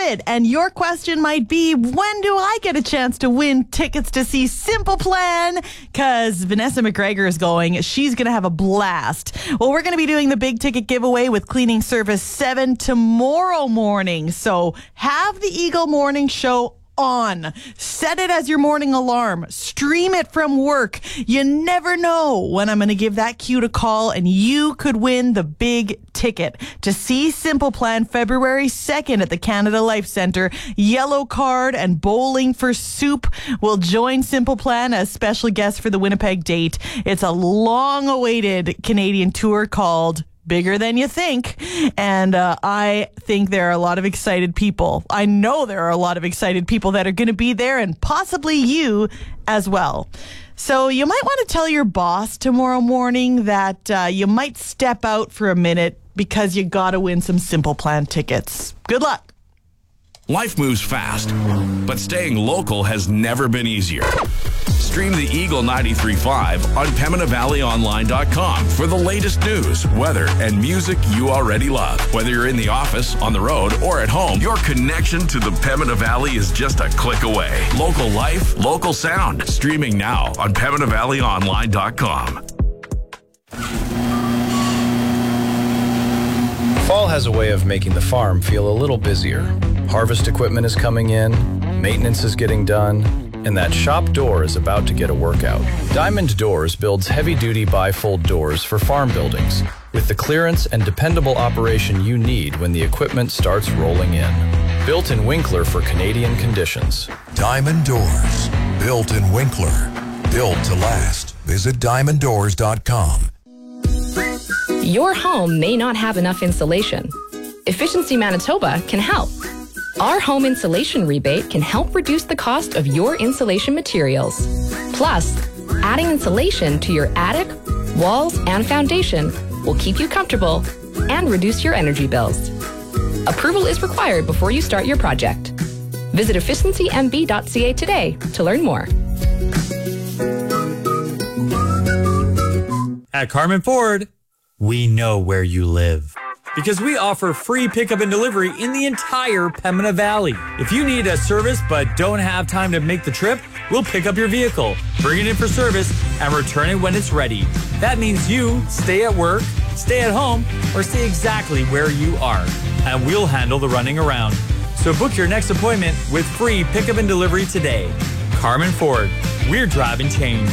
it. And your question might be, when do I get a chance to win tickets to see Simple Plan? Because Vanessa McGregor is going. She's going to have a blast. Well, we're going to be doing the big ticket giveaway with Cleaning Service 7 tomorrow morning. So have the Eagle Morning Show on. Set it as your morning alarm. Stream it from work. You never know when I'm going to give that cue to call, and you could win the big ticket to see Simple Plan February 2nd at the Canada Life Centre. Yellow Card and Bowling for Soup will join Simple Plan as special guests for the Winnipeg date. It's a long-awaited Canadian tour called Bigger Than You Think. And I think there are a lot of excited people. I know there are a lot of excited people that are going to be there, and possibly you as well. So you might want to tell your boss tomorrow morning that you might step out for a minute because you got to win some Simple Plan tickets. Good luck. Life moves fast, but staying local has never been easier. Stream the Eagle 93.5 on PembinaValleyOnline.com for the latest news, weather, and music you already love. Whether you're in the office, on the road, or at home, your connection to the Pembina Valley is just a click away. Local life, local sound. Streaming now on PembinaValleyOnline.com. Fall has a way of making the farm feel a little busier. Harvest equipment is coming in, maintenance is getting done, and that shop door is about to get a workout. Diamond Doors builds heavy-duty bifold doors for farm buildings with the clearance and dependable operation you need when the equipment starts rolling in. Built in Winkler for Canadian conditions. Diamond Doors. Built in Winkler. Built to last. Visit diamonddoors.com. Your home may not have enough insulation. Efficiency Manitoba can help. Our home insulation rebate can help reduce the cost of your insulation materials. Plus, adding insulation to your attic, walls, and foundation will keep you comfortable and reduce your energy bills. Approval is required before you start your project. Visit efficiencymb.ca today to learn more. At Carmen Ford, we know where you live, because we offer free pickup and delivery in the entire Pembina Valley. If you need a service but don't have time to make the trip, we'll pick up your vehicle, bring it in for service, and return it when it's ready. That means you stay at work, stay at home, or stay exactly where you are, and we'll handle the running around. So book your next appointment with free pickup and delivery today. Carmen Ford, we're driving change.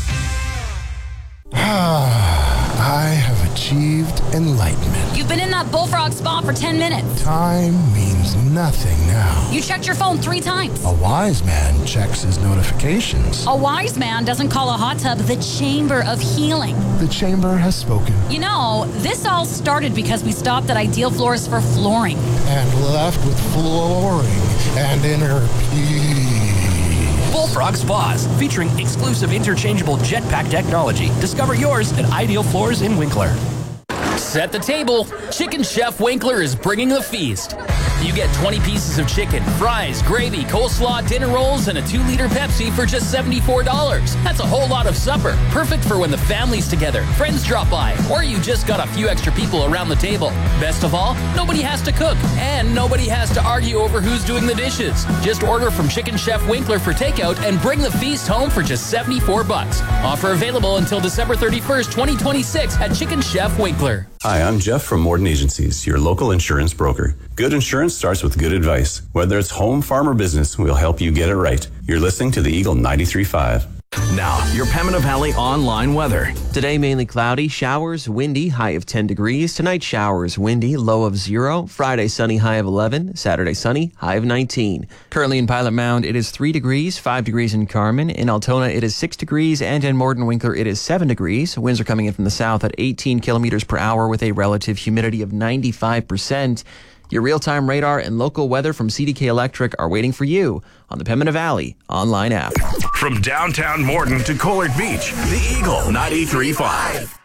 I have achieved enlightenment. You've been in that bullfrog spa for 10 minutes. Time means nothing now. You checked your phone 3 times. A wise man checks his notifications. A wise man doesn't call a hot tub the chamber of healing. The chamber has spoken. You know, this all started because we stopped at Ideal Floors for flooring. And left with flooring and inner peace. Bullfrog Spas, featuring exclusive interchangeable jetpack technology. Discover yours at Ideal Floors in Winkler. Set the table. Chicken Chef Winkler is bringing the feast. You get 20 pieces of chicken, fries, gravy, coleslaw, dinner rolls, and a 2-liter Pepsi for just $74. That's a whole lot of supper. Perfect for when the family's together, friends drop by, or you just got a few extra people around the table. Best of all, nobody has to cook, and nobody has to argue over who's doing the dishes. Just order from Chicken Chef Winkler for takeout and bring the feast home for just $74. Offer available until December 31st, 2026 at Chicken Chef Winkler. Hi, I'm Jeff from Morton Agencies, your local insurance broker. Good insurance starts with good advice. Whether it's home, farm, or business, we'll help you get it right. You're listening to the Eagle 93.5. Now, your Pembina Valley online weather. Today, mainly cloudy, showers, windy, high of 10 degrees. Tonight, showers, windy, low of 0. Friday, sunny, high of 11. Saturday, sunny, high of 19. Currently in Pilot Mound, it is 3 degrees, 5 degrees in Carmen. In Altona, it is 6 degrees, and in Morden Winkler, it is 7 degrees. Winds are coming in from the south at 18 kilometers per hour with a relative humidity of 95%. Your real-time radar and local weather from CDK Electric are waiting for you on the Pembina Valley online app. From downtown Morden to Collard Beach, the Eagle 93.5.